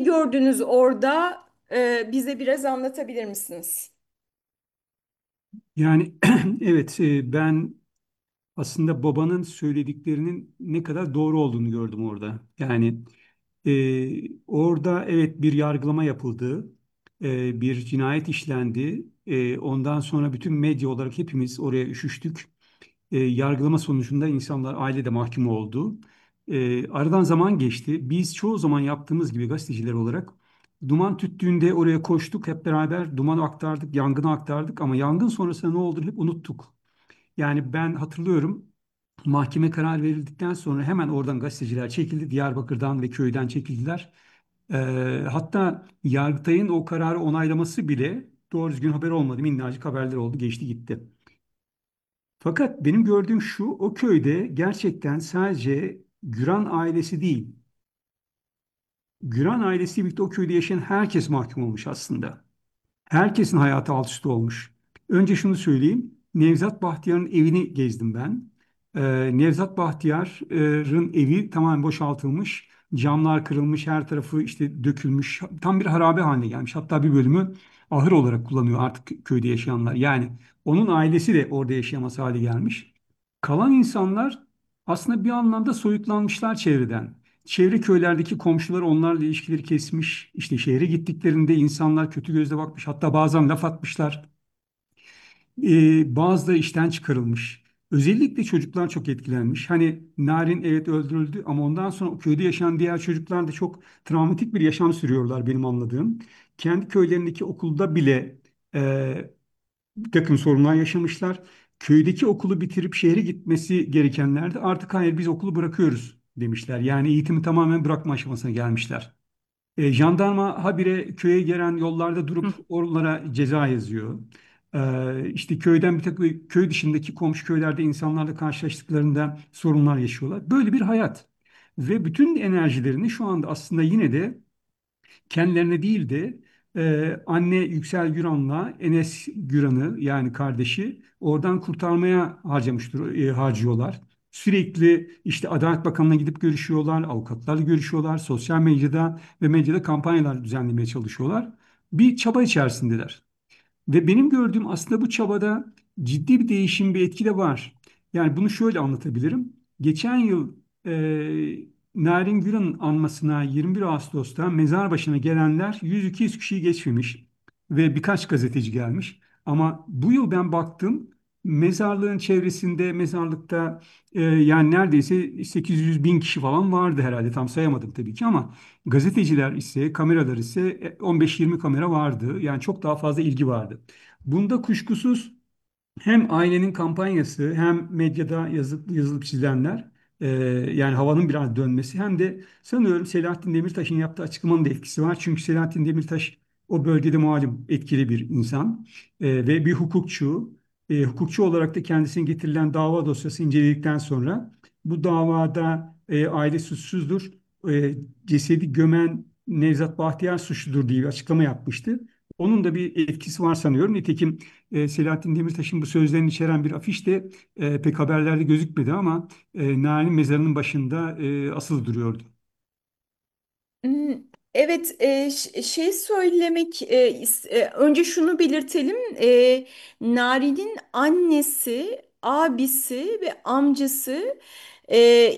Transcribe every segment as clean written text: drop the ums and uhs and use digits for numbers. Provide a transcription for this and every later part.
gördünüz orada? Bize biraz anlatabilir misiniz? Yani evet, ben aslında babanın söylediklerinin ne kadar doğru olduğunu gördüm orada. Yani orada evet bir yargılama yapıldı, bir cinayet işlendi. Ondan sonra bütün medya olarak hepimiz oraya üşüştük. Yargılama sonucunda insanlar ailede mahkum oldu. Aradan zaman geçti. Biz çoğu zaman yaptığımız gibi gazeteciler olarak duman tüttüğünde oraya koştuk. Hep beraber dumanı aktardık, yangını aktardık ama yangın sonrasında ne olduğunu hep unuttuk. Yani ben hatırlıyorum, mahkeme karar verildikten sonra hemen oradan gazeteciler çekildi. Diyarbakır'dan ve köyden çekildiler. Hatta Yargıtay'ın o kararı onaylaması bile doğru düzgün haber olmadı. Minnacık haberler oldu, geçti gitti. Fakat benim gördüğüm şu, o köyde gerçekten sadece Güran ailesi değil, Güran ailesiyle birlikte o köyde yaşayan herkes mahkum olmuş aslında. Herkesin hayatı alt üst olmuş. Önce şunu söyleyeyim. Nevzat Bahtiyar'ın evini gezdim ben. Nevzat Bahtiyar'ın evi tamamen boşaltılmış. Camlar kırılmış, her tarafı işte dökülmüş. Tam bir harabe haline gelmiş. Hatta bir bölümü ahır olarak kullanıyor artık köyde yaşayanlar. Yani onun ailesi de orada yaşayamaz hale gelmiş. Kalan insanlar aslında bir anlamda soyutlanmışlar çevreden. Çevre köylerdeki komşular onlarla ilişkileri kesmiş. İşte şehre gittiklerinde insanlar kötü gözle bakmış. Hatta bazen laf atmışlar. Bazı da işten çıkarılmış. Özellikle çocuklar çok etkilenmiş. Hani Narin evet öldürüldü ama ondan sonra o köyde yaşayan diğer çocuklar da çok travmatik bir yaşam sürüyorlar benim anladığım. Kendi köylerindeki okulda bile bir takım sorunlar yaşamışlar. Köydeki okulu bitirip şehre gitmesi gerekenler de artık hayır biz okulu bırakıyoruz demişler. Yani eğitimi tamamen bırakma aşamasına gelmişler. Jandarma habire köye gelen yollarda durup Hı. oralara ceza yazıyor. İşte köyden bir takım köy dışındaki komşu köylerde insanlarla karşılaştıklarında sorunlar yaşıyorlar. Böyle bir hayat. Ve bütün enerjilerini şu anda aslında yine de kendilerine değil de anne Yüksel Güran'la Enes Güran'ı yani kardeşi oradan kurtarmaya harcıyorlar. Sürekli işte Adalet Bakanı'na gidip görüşüyorlar, avukatlarla görüşüyorlar, sosyal medyada kampanyalar düzenlemeye çalışıyorlar. Bir çaba içerisindeler. Ve benim gördüğüm aslında bu çabada ciddi bir değişim, bir etki de var. Yani bunu şöyle anlatabilirim. Geçen yıl Narin Güran'ın anmasına 21 Ağustos'ta mezar başına gelenler 100-200 kişiyi geçmemiş ve birkaç gazeteci gelmiş. Ama bu yıl ben baktım mezarlığın çevresinde, mezarlıkta yani neredeyse 800 bin kişi falan vardı herhalde. Tam sayamadım tabii ki ama gazeteciler ise, kameralar ise 15-20 kamera vardı. Yani çok daha fazla ilgi vardı. Bunda kuşkusuz hem ailenin kampanyası hem medyada yazılıp çizilenler yani havanın biraz dönmesi hem de sanıyorum Selahattin Demirtaş'ın yaptığı açıklamanın da etkisi var. Çünkü Selahattin Demirtaş o bölgede malum etkili bir insan ve bir hukukçu. Hukukçu olarak da kendisine getirilen dava dosyası inceledikten sonra bu davada aile suçsuzdur, e, cesedi gömen Nevzat Bahtiyar suçludur diye bir açıklama yapmıştı. Onun da bir etkisi var sanıyorum. Nitekim Selahattin Demirtaş'ın bu sözlerini içeren bir afiş de pek haberlerde gözükmedi ama Nail'in mezarının başında asılı duruyordu. Hmm. Evet, şey söylemek önce şunu belirtelim. Nari'nin annesi, abisi ve amcası e,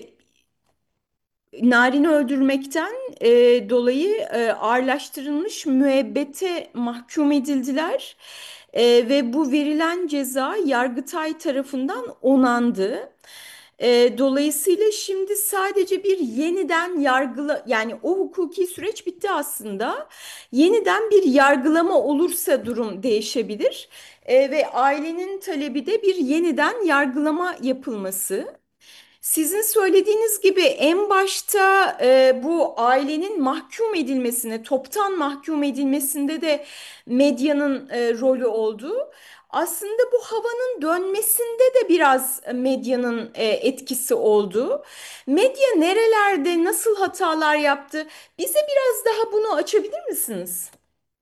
Narin'i öldürmekten dolayı ağırlaştırılmış müebbete mahkum edildiler. Ve bu verilen ceza Yargıtay tarafından onandı. Dolayısıyla şimdi sadece bir yeniden yargıla yani o hukuki süreç bitti aslında. Yeniden bir yargılama olursa durum değişebilir. Ve ailenin talebi de bir yeniden yargılama yapılması. Sizin söylediğiniz gibi en başta bu ailenin mahkum edilmesine, toptan mahkum edilmesinde de medyanın rolü oldu. Aslında bu havanın dönmesinde de biraz medyanın etkisi oldu. Medya nerelerde nasıl hatalar yaptı? Bize biraz daha bunu açabilir misiniz?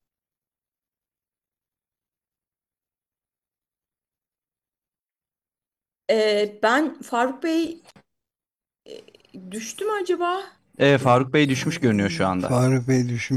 Ben Faruk Bey düştü mü acaba? Faruk Bey düşmüş görünüyor şu anda. Faruk Bey düşün.